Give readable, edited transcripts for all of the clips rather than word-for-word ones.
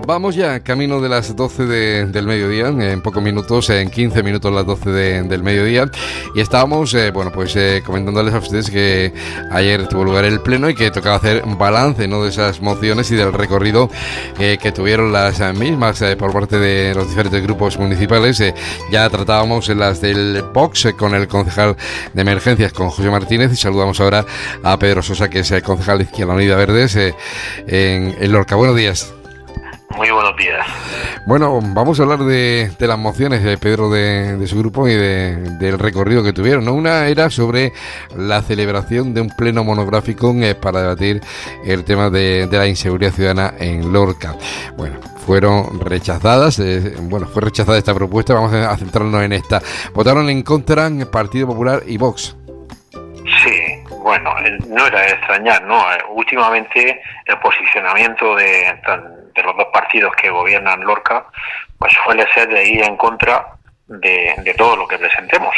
Vamos ya camino de las 12 del mediodía, en pocos minutos, en 15 minutos las 12 del mediodía, y estábamos, comentándoles a ustedes que ayer tuvo lugar el pleno y que tocaba hacer un balance, ¿no?, de esas mociones y del recorrido que tuvieron las mismas por parte de los diferentes grupos municipales. Ya tratábamos las del Vox con el concejal de Emergencias, con José Martínez, y saludamos ahora a Pedro Sosa, que es el concejal de Izquierda Unida Verdes en Lorca. Buenos días. Muy buenos días. Bueno, vamos a hablar de las mociones de Pedro, de su grupo y del recorrido que tuvieron, ¿no? Una era sobre la celebración de un pleno monográfico para debatir el tema de la inseguridad ciudadana en Lorca. Bueno, fueron rechazadas, fue rechazada esta propuesta. Vamos a centrarnos en esta. Votaron en contra el Partido Popular y Vox. Sí, bueno, no era de extrañar, ¿no? Últimamente el posicionamiento de los dos partidos que gobiernan Lorca, pues suele ser de ir en contra de todo lo que presentemos,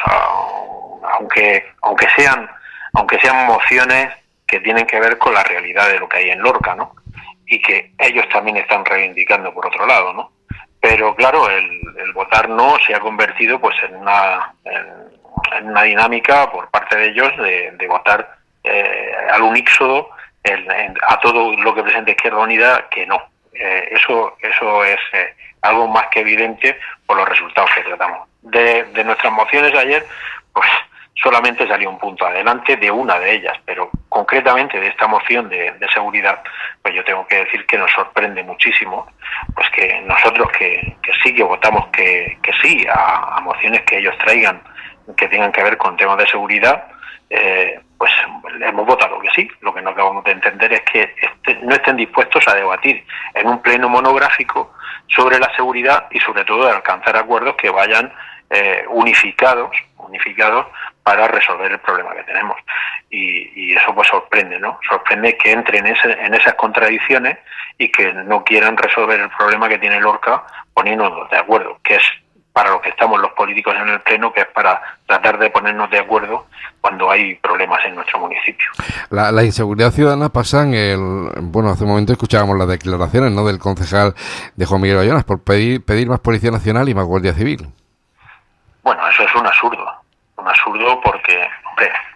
aunque sean mociones que tienen que ver con la realidad de lo que hay en Lorca, ¿no? Y que ellos también están reivindicando por otro lado, ¿no? Pero claro, el votar no se ha convertido pues en una dinámica por parte de ellos de votar al unísono a todo lo que presenta Izquierda Unida que no. Eso es algo más que evidente por los resultados que tratamos. De nuestras mociones ayer, pues solamente salió un punto adelante de una de ellas, pero concretamente de esta moción de seguridad, pues yo tengo que decir que nos sorprende muchísimo, pues que nosotros que sí que votamos que sí a mociones que ellos traigan que tengan que ver con temas de seguridad, pues hemos votado que sí. Lo que no acabamos de entender es que no estén dispuestos a debatir en un pleno monográfico sobre la seguridad y sobre todo de alcanzar acuerdos que vayan unificados para resolver el problema que tenemos. Y eso pues sorprende, ¿no? Sorprende que entren en esas contradicciones y que no quieran resolver el problema que tiene Lorca poniéndonos de acuerdo, que es para lo que estamos los políticos en el pleno, que es para tratar de ponernos de acuerdo cuando hay problemas en nuestro municipio. La inseguridad ciudadana pasa hace un momento escuchábamos las declaraciones, ¿no?, del concejal de Juan Miguel Bayonas por pedir más Policía Nacional y más Guardia Civil. Bueno, eso es un absurdo porque, hombre,